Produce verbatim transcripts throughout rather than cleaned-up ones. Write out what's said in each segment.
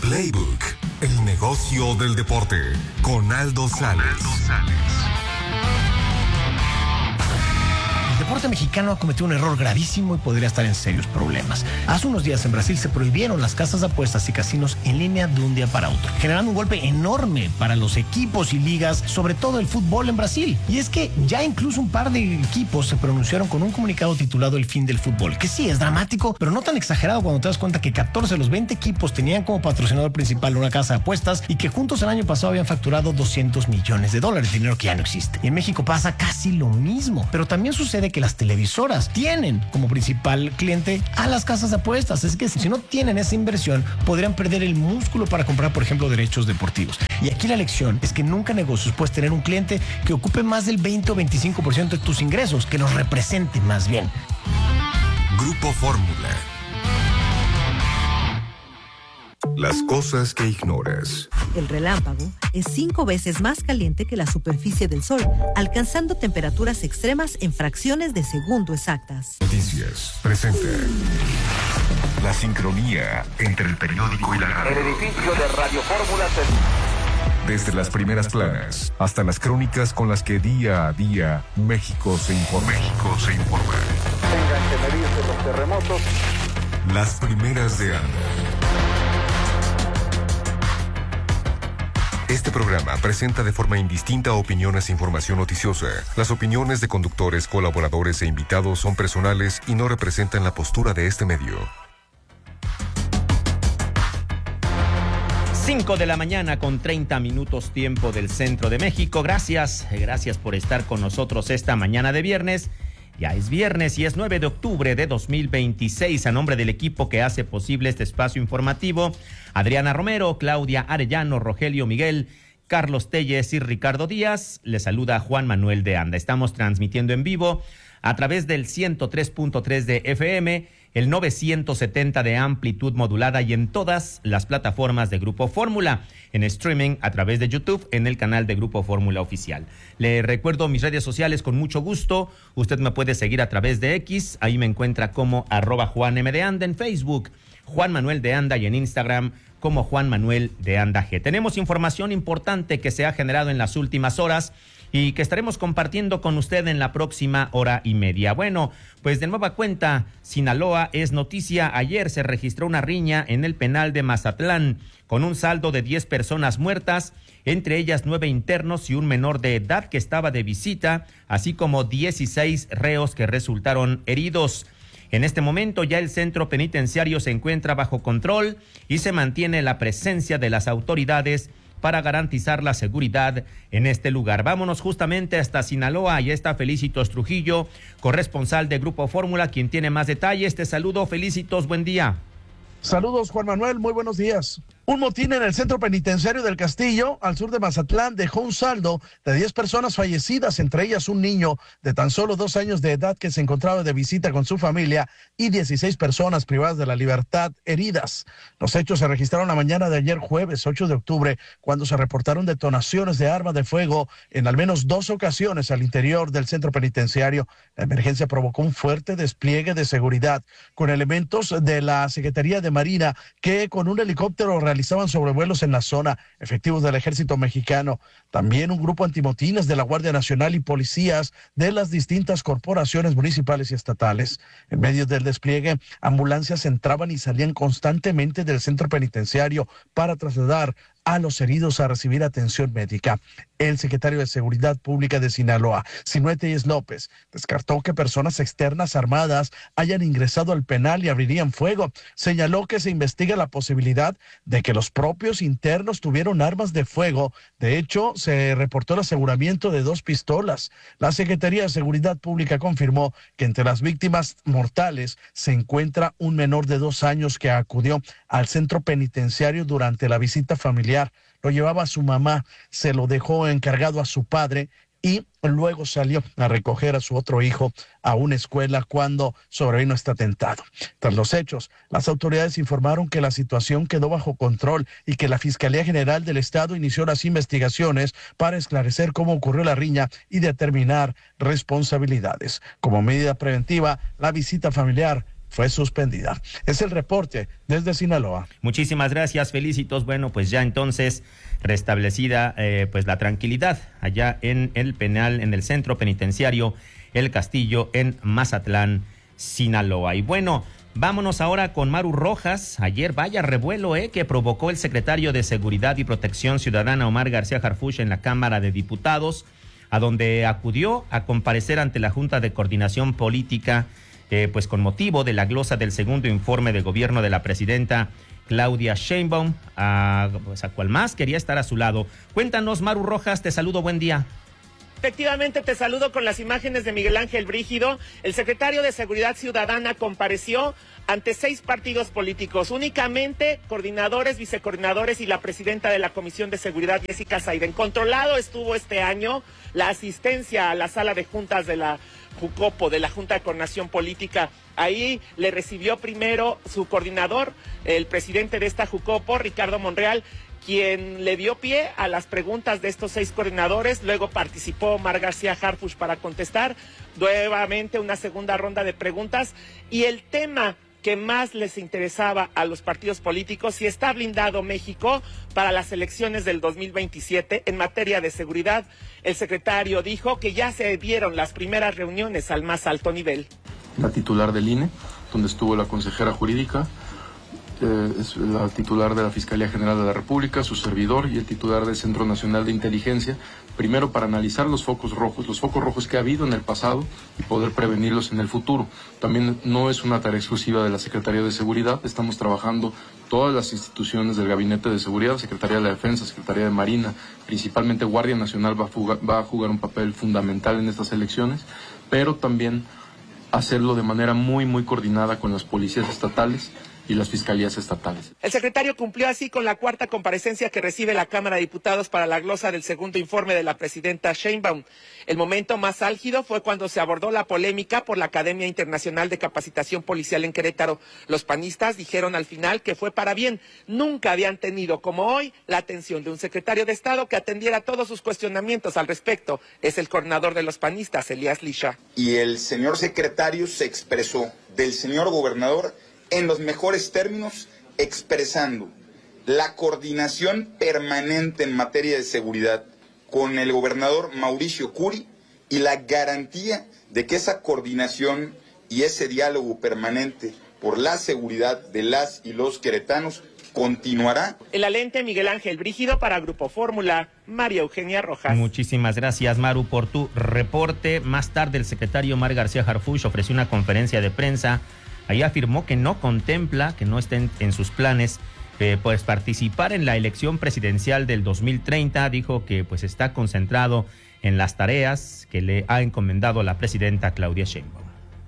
Playbook, el negocio del deporte, con Aldo Sales. El deporte mexicano ha cometido un error gravísimo y podría estar en serios problemas. Hace unos días en Brasil se prohibieron las casas de apuestas y casinos en línea de un día para otro, generando un golpe enorme para los equipos y ligas, sobre todo el fútbol en Brasil. Y es que ya incluso un par de equipos se pronunciaron con un comunicado titulado El fin del fútbol, que sí es dramático, pero no tan exagerado cuando te das cuenta que catorce de los veinte equipos tenían como patrocinador principal una casa de apuestas y que juntos el año pasado habían facturado doscientos millones de dólares, dinero que ya no existe. Y en México pasa casi lo mismo, pero también sucede que las televisoras tienen como principal cliente a las casas de apuestas. Es que si no tienen esa inversión, podrían perder el músculo para comprar, por ejemplo, derechos deportivos. Y aquí la lección es que nunca en negocios puedes tener un cliente que ocupe más del veinte o veinticinco por ciento de tus ingresos, que los represente más bien. Grupo Fórmula. Las cosas que ignoras. El relámpago es cinco veces más caliente que la superficie del Sol, alcanzando temperaturas extremas en fracciones de segundo exactas. Noticias presenta la sincronía entre el periódico y la radio. El edificio de Radio Fórmula se... Desde las primeras planas hasta las crónicas con las que día a día México se informa. México se informa. Tengan que medirse los terremotos. Las primeras de Anda. Este programa presenta de forma indistinta opiniones e información noticiosa. Las opiniones de conductores, colaboradores e invitados son personales y no representan la postura de este medio. cinco de la mañana con treinta minutos tiempo del centro de México. Gracias, gracias por estar con nosotros esta mañana de viernes. Ya es viernes y es nueve de octubre de dos mil veintiséis. A nombre del equipo que hace posible este espacio informativo, Adriana Romero, Claudia Arellano, Rogelio Miguel, Carlos Telles y Ricardo Díaz, les saluda Juan Manuel de Anda. Estamos transmitiendo en vivo a través del ciento tres punto tres de F M, el novecientos setenta de amplitud modulada y en todas las plataformas de Grupo Fórmula, en streaming a través de YouTube en el canal de Grupo Fórmula Oficial. Le recuerdo mis redes sociales con mucho gusto. Usted me puede seguir a través de X, ahí me encuentra como arroba Juan M de Anda, en Facebook Juan Manuel de Anda y en Instagram como Juan Manuel de Anda G. Tenemos información importante que se ha generado en las últimas horas y que estaremos compartiendo con usted en la próxima hora y media. Bueno, pues de nueva cuenta, Sinaloa es noticia. Ayer se registró una riña en el penal de Mazatlán con un saldo de diez personas muertas, entre ellas nueve internos y un menor de edad que estaba de visita, así como dieciséis reos que resultaron heridos. En este momento ya el centro penitenciario se encuentra bajo control y se mantiene la presencia de las autoridades para garantizar la seguridad en este lugar. Vámonos justamente hasta Sinaloa y está Felicitos Trujillo, corresponsal de Grupo Fórmula, quien tiene más detalles. Te saludo, Felicitos, buen día. Saludos, Juan Manuel, muy buenos días. Un motín en el centro penitenciario del Castillo, al sur de Mazatlán, dejó un saldo de diez personas fallecidas, entre ellas un niño de tan solo dos años de edad que se encontraba de visita con su familia y dieciséis personas privadas de la libertad heridas. Los hechos se registraron la mañana de ayer jueves ocho de octubre, cuando se reportaron detonaciones de arma de fuego en al menos dos ocasiones al interior del centro penitenciario. La emergencia provocó un fuerte despliegue de seguridad con elementos de la Secretaría de Marina que con un helicóptero realizaron realizaban sobrevuelos en la zona, efectivos del ejército mexicano, también un grupo antimotines de la Guardia Nacional y policías de las distintas corporaciones municipales y estatales. En medio del despliegue, ambulancias entraban y salían constantemente del centro penitenciario para trasladar a los heridos a recibir atención médica. El secretario de Seguridad Pública de Sinaloa, Sinué Telles López, descartó que personas externas armadas hayan ingresado al penal y abrirían fuego. Señaló que se investiga la posibilidad de que los propios internos tuvieron armas de fuego. De hecho, se reportó el aseguramiento de dos pistolas. La Secretaría de Seguridad Pública confirmó que entre las víctimas mortales se encuentra un menor de dos años que acudió al centro penitenciario durante la visita familiar. Lo llevaba a su mamá, se lo dejó encargado a su padre y luego salió a recoger a su otro hijo a una escuela cuando sobrevino este atentado. Tras los hechos, las autoridades informaron que la situación quedó bajo control y que la Fiscalía General del Estado inició las investigaciones para esclarecer cómo ocurrió la riña y determinar responsabilidades. Como medida preventiva, la visita familiar fue suspendida. Es el reporte desde Sinaloa. Muchísimas gracias, Felicitos. Bueno, pues ya entonces restablecida eh, pues la tranquilidad allá en el penal, en el centro penitenciario El Castillo en Mazatlán, Sinaloa. Y bueno, vámonos ahora con Maru Rojas. Ayer vaya revuelo eh, que provocó el secretario de Seguridad y Protección Ciudadana Omar García Harfuch en la Cámara de Diputados, a donde acudió a comparecer ante la Junta de Coordinación Política, eh, pues con motivo de la glosa del segundo informe de gobierno de la presidenta Claudia Sheinbaum, a, pues a cual más quería estar a su lado. Cuéntanos, Maru Rojas, te saludo, buen día. Efectivamente, te saludo con las imágenes de Miguel Ángel Brígido. El secretario de Seguridad Ciudadana compareció ante seis partidos políticos, únicamente coordinadores, vicecoordinadores y la presidenta de la Comisión de Seguridad, Jessica Saiden. Controlado estuvo este año la asistencia a la sala de juntas de la Jucopo, de la Junta de Coordinación Política. Ahí le recibió primero su coordinador, el presidente de esta Jucopo, Ricardo Monreal, quien le dio pie a las preguntas de estos seis coordinadores. Luego participó Omar García Harfuch para contestar nuevamente una segunda ronda de preguntas, y el tema que más les interesaba a los partidos políticos: si está blindado México para las elecciones del dos mil veintisiete en materia de seguridad. El secretario dijo que ya se dieron las primeras reuniones al más alto nivel. La titular del I N E, donde estuvo la consejera jurídica, eh, es la titular de la Fiscalía General de la República, su servidor, y el titular del Centro Nacional de Inteligencia, primero para analizar los focos rojos, los focos rojos que ha habido en el pasado y poder prevenirlos en el futuro. También no es una tarea exclusiva de la Secretaría de Seguridad, estamos trabajando todas las instituciones del Gabinete de Seguridad, Secretaría de la Defensa, Secretaría de Marina, principalmente Guardia Nacional va a jugar, va a jugar un papel fundamental en estas elecciones, pero también hacerlo de manera muy, muy coordinada con las policías estatales y las fiscalías estatales. El secretario cumplió así con la cuarta comparecencia que recibe la Cámara de Diputados para la glosa del segundo informe de la presidenta Sheinbaum. El momento más álgido fue cuando se abordó la polémica por la Academia Internacional de Capacitación Policial en Querétaro. Los panistas dijeron al final que fue para bien. Nunca habían tenido como hoy la atención de un secretario de Estado que atendiera todos sus cuestionamientos al respecto. Es el coordinador de los panistas, Elías Lisha. Y el señor secretario se expresó del señor gobernador en los mejores términos, expresando la coordinación permanente en materia de seguridad con el gobernador Mauricio Curi y la garantía de que esa coordinación y ese diálogo permanente por la seguridad de las y los queretanos continuará. En la lente, Miguel Ángel Brígido para Grupo Fórmula, María Eugenia Rojas. Muchísimas gracias, Maru, por tu reporte. Más tarde, el secretario Omar García Harfuch ofreció una conferencia de prensa. Ahí afirmó que no contempla, que no está en, en sus planes, eh, pues participar en la elección presidencial del dos mil treinta. Dijo que pues está concentrado en las tareas que le ha encomendado la presidenta Claudia Sheinbaum.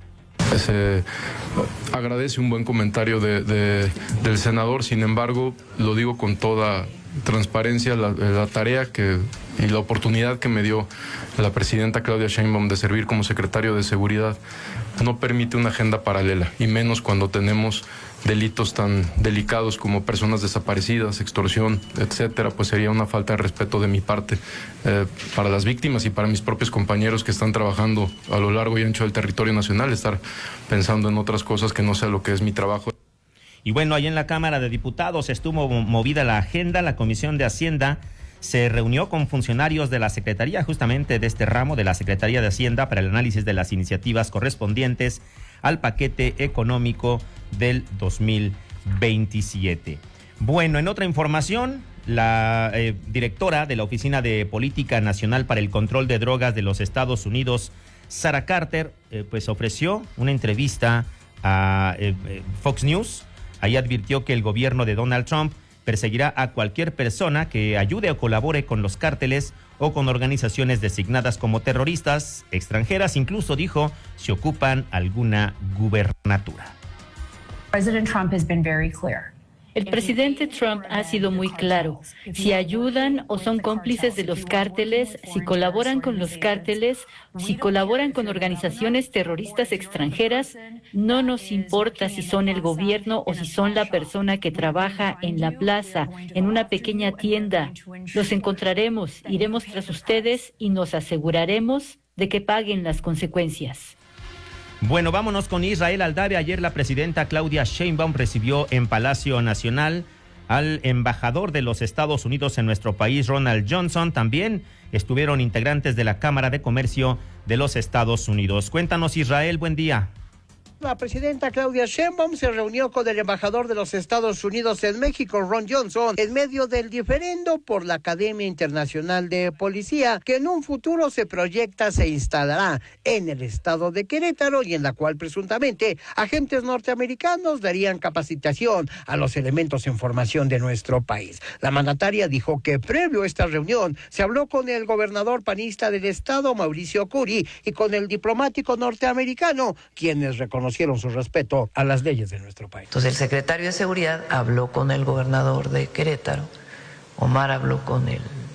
Se agradece un buen comentario de, de, del senador, sin embargo, lo digo con toda transparencia, la, la tarea que y la oportunidad que me dio la presidenta Claudia Sheinbaum de servir como secretario de Seguridad no permite una agenda paralela, y menos cuando tenemos delitos tan delicados como personas desaparecidas, extorsión, etcétera. Pues sería una falta de respeto de mi parte eh, para las víctimas y para mis propios compañeros que están trabajando a lo largo y ancho del territorio nacional, estar pensando en otras cosas que no sea lo que es mi trabajo. Y bueno, ahí en la Cámara de Diputados estuvo movida la agenda. La Comisión de Hacienda se reunió con funcionarios de la Secretaría, justamente de este ramo de la Secretaría de Hacienda, para el análisis de las iniciativas correspondientes al paquete económico del dos mil veintisiete. Bueno, en otra información, la eh, directora de la Oficina de Política Nacional para el Control de Drogas de los Estados Unidos, Sarah Carter, eh, pues ofreció una entrevista a eh, Fox News. Ahí advirtió que el gobierno de Donald Trump perseguirá a cualquier persona que ayude o colabore con los cárteles o con organizaciones designadas como terroristas extranjeras, incluso dijo, si ocupan alguna gubernatura. President Trump has been very clear. El presidente Trump ha sido muy claro. Si ayudan o son cómplices de los cárteles, si colaboran con los cárteles, si colaboran con organizaciones terroristas extranjeras, no nos importa si son el gobierno o si son la persona que trabaja en la plaza, en una pequeña tienda. Los encontraremos, iremos tras ustedes y nos aseguraremos de que paguen las consecuencias. Bueno, vámonos con Israel Aldave. Ayer la presidenta Claudia Sheinbaum recibió en Palacio Nacional al embajador de los Estados Unidos en nuestro país, Ronald Johnson. También estuvieron integrantes de la Cámara de Comercio de los Estados Unidos. Cuéntanos, Israel, buen día. La presidenta Claudia Sheinbaum se reunió con el embajador de los Estados Unidos en México, Ron Johnson, en medio del diferendo por la Academia Internacional de Policía, que en un futuro se proyecta se instalará en el estado de Querétaro y en la cual presuntamente agentes norteamericanos darían capacitación a los elementos en formación de nuestro país. La mandataria dijo que previo a esta reunión se habló con el gobernador panista del estado, Mauricio Curi, y con el diplomático norteamericano, quienes reconocieron su respeto a las leyes de nuestro país. Entonces el secretario de Seguridad habló con el gobernador de Querétaro, Omar habló con el